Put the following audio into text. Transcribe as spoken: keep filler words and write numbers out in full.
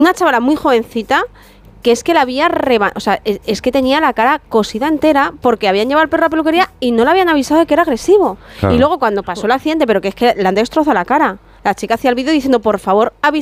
una chavala muy jovencita que es que la había reba... o sea, es, es que tenía la cara cosida entera porque habían llevado al perro a la peluquería y no le habían avisado de que era agresivo. Claro. Y luego cuando pasó el accidente, pero que es que le han destrozado la cara. La chica hacía el vídeo diciendo, por favor, avisa